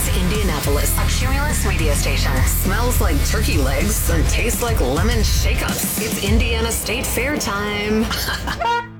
Represents Indianapolis. A Cumulus radio station. Smells like turkey legs and tastes like lemon shake-ups. It's Indiana State Fair time.